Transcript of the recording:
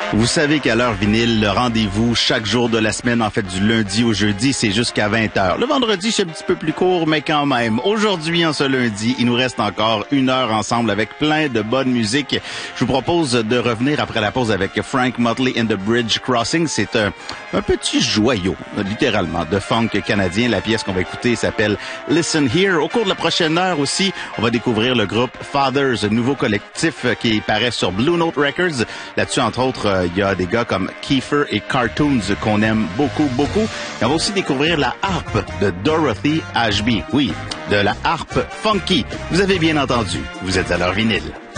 Vous savez qu'à l'heure vinyle, le rendez-vous chaque jour de la semaine, en fait du lundi au jeudi, c'est jusqu'à 20h. Le vendredi, c'est un petit peu plus court, mais quand même. Aujourd'hui, en ce lundi, il nous reste encore 1 heure ensemble avec plein de bonne musique. Je vous propose de revenir après la pause avec Frank Motley and the Bridge Crossing. C'est un petit joyau, littéralement, de funk canadien. La pièce qu'on va écouter s'appelle Listen Here. Au cours de la prochaine heure aussi, on va découvrir le groupe Fathers, un nouveau collectif qui paraît sur Blue Note Records. Là-dessus, entre autres, il y a des gars comme Kiefer et Cartoons qu'on aime beaucoup, beaucoup. Et on va aussi découvrir la harpe de Dorothy Ashby. Oui, de la harpe funky. Vous avez bien entendu, vous êtes à l'heure vinyle.